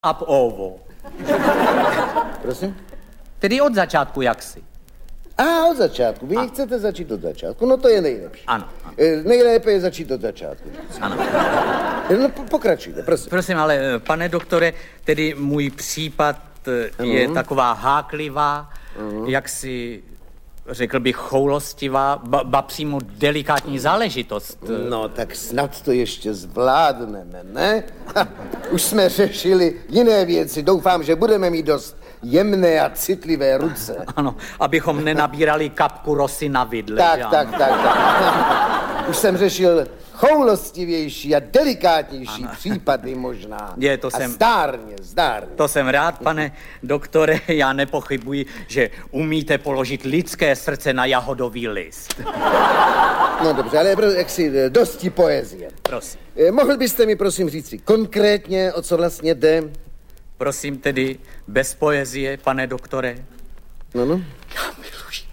ab ovo. Prosím? Tedy od začátku jaksi. Od začátku. Vy chcete začít od začátku. No to je nejlepší. Ano. Nejlépe je začít od začátku. Ano. No pokračujte, prosím. Prosím, ale pane doktore, tedy můj případ je taková háklivá, jaksi řekl bych choulostivá, ba přímo delikátní záležitost. No tak snad to ještě zvládneme, ne? Už jsme řešili jiné věci. Doufám, že budeme mít dost jemné a citlivé ruce. Ano, abychom nenabírali kapku rosy na vidle. Tak. Už jsem řešil choulostivější a delikátnější případy možná. Zdárně. To jsem rád, pane doktore, já nepochybuji, že umíte položit lidské srdce na jahodový list. No dobře, ale jaksi dosti poezie. Prosím. Mohl byste mi prosím říct konkrétně, o co vlastně jde? Prosím tedy, bez poezie, pane doktore. No. Já miluji.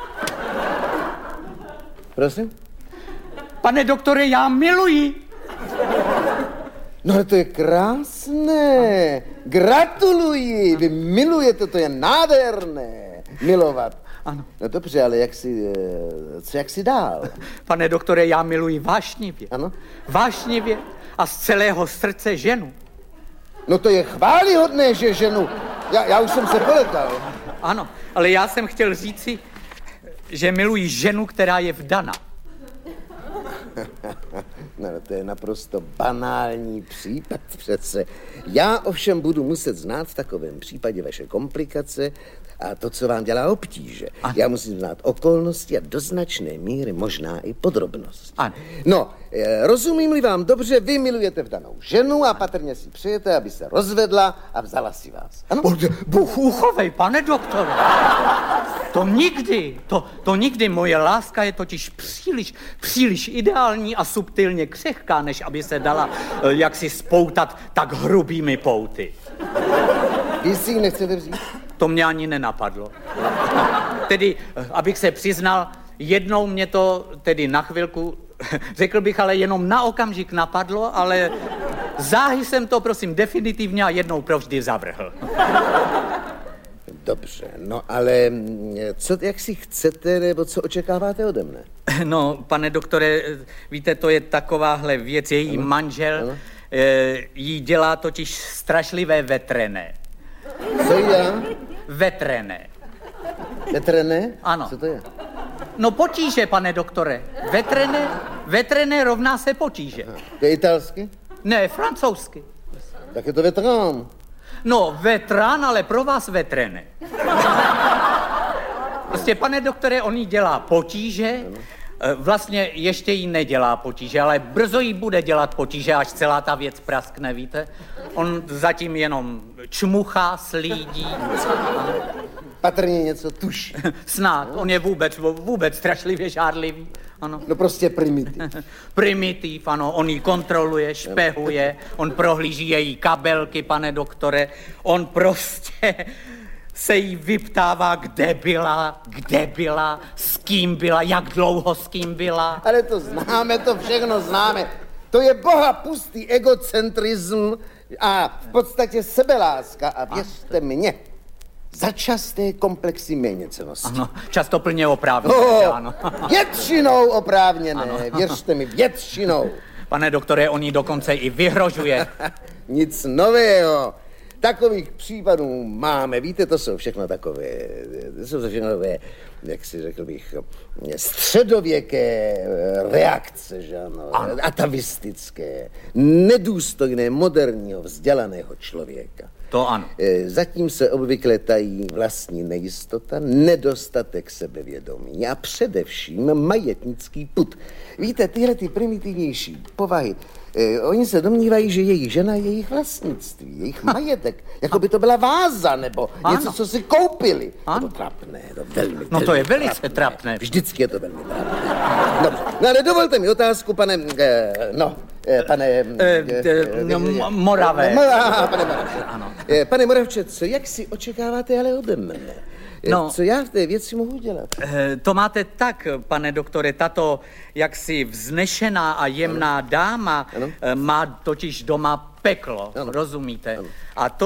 Prosím? Pane doktore, já miluji. No ale to je krásné. Gratuluji. Vy milujete, to je nádherné. Milovat. Ano. No dobře, ale jak si dál? Pane doktore, já miluji vášnivě. Ano? Vášnivě a z celého srdce ženu. No to je chválihodné, že ženu. Já už jsem se polekal. Ano, ale já jsem chtěl říci, že miluji ženu, která je vdana. No, to je naprosto banální případ přece. Já ovšem budu muset znát v takovém případě vaše komplikace a to, co vám dělá obtíže. Ano. Já musím znát okolnosti a do značné míry možná i podrobnosti. Ano. No, rozumím-li vám dobře, vy milujete vdanou ženu a patrně si přejete, aby se rozvedla a vzala si vás. Ano? Bůh uchovej, pane doktore. To nikdy. Moje láska je totiž příliš ideální a subtilně křehká, než aby se dala jaksi spoutat tak hrubými pouty. Vy si ji nechcete vzít? To mě ani nenapadlo. Tedy, abych se přiznal, jednou mě to tedy na chvilku, řekl bych, ale jenom na okamžik napadlo, ale záhy jsem to, prosím, definitivně a jednou provždy zavrhl. Dobře, no ale jak si chcete, nebo co očekáváte ode mne? No, pane doktore, víte, to je takováhle věc, její manžel jí dělá totiž strašlivé vetrené. Co já? Vetrené. Vetrené? Ano. Co to je? No potíže, pane doktore. Vetrené rovná se potíže. Aha. To je italsky? Ne, francouzsky. Tak je to veterán. No, veterán, ale pro vás vetrené. Prostě, pane doktore, on jí dělá potíže, vlastně ještě jí nedělá potíže, ale brzo jí bude dělat potíže, až celá ta věc praskne, víte? On zatím jenom čmuchá, slídí. Patrně něco tuší. Snad, on je vůbec strašlivě žárlivý. Ano. No prostě primitiv. Primitiv, ano, on ji kontroluje, špehuje, on prohlíží její kabelky, pane doktore, on prostě se jí vyptává, kde byla, s kým byla, jak dlouho s kým byla. Ale to známe, to všechno známe. To je bohapustý egocentrism a v podstatě sebeláska a věřte mně, začasté komplexy méněcennosti. Ano, často plně oprávněné, ano. Většinou oprávněné, ano. věřte mi, většinou. Pane doktore, on jí dokonce i vyhrožuje. Nic nového. Takových případů máme, víte, to jsou všechno takové, jak si řekl bych, středověké reakce, že ano, atavistické, nedůstojné moderního vzdělaného člověka. To ano. Zatím se obvykle tají vlastní nejistota, nedostatek sebevědomí a především majetnický pud. Víte, tyhle ty primitivnější povahy, oni se domnívají, že jejich žena je jejich vlastnictví, jejich majetek, jako by to byla váza nebo něco, co si koupili. To je trapné, to velmi. No to je velice trapné. Vždycky je to velmi trapné. No ale dovolte mi otázku, pane Moravé. Pane Moravče. Ano. Pane Moravče, co jak si očekáváte ale ode mne? No, co já v té věci mohu dělat? To máte tak, pane doktore, tato jaksi vznešená a jemná dáma má totiž doma peklo, Ano. rozumíte? Ano. A to